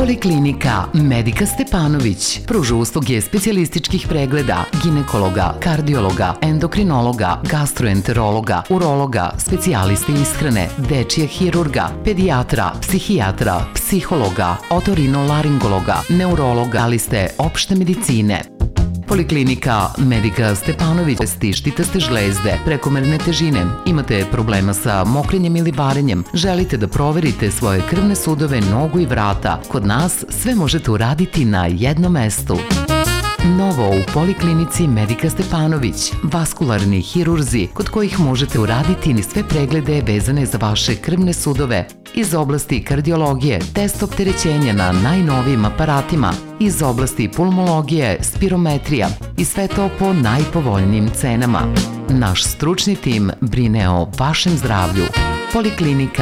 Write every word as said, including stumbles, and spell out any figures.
Poliklinika Medika Stepanović pruža usluge specijalističkih pregleda, ginekologa, kardiologa, endokrinologa, gastroenterologa, urologa, specijaliste ishrane, dečijeg hirurga, pedijatra, psihijatra, psihologa, otorinolaringologa, neurologa, specijaliste opšte medicine. Poliklinika Medika Stepanović tištite ste žlezde, prekomerne težine, imate problema sa mokrenjem ili varenjem, želite da proverite svoje krvne sudove, nogu i vrata. Kod nas sve možete uraditi na jednom mestu. Novo u Poliklinici Medika Stepanović, vaskularni hirurzi kod kojih možete uraditi sve preglede vezane za vaše krvne sudove, iz oblasti kardiologije, test opterećenja na najnovijim aparatima, iz oblasti pulmologije, spirometrija i sve to po najpovoljnijim cenama. Naš stručni tim brine o vašem zdravlju. Poliklinika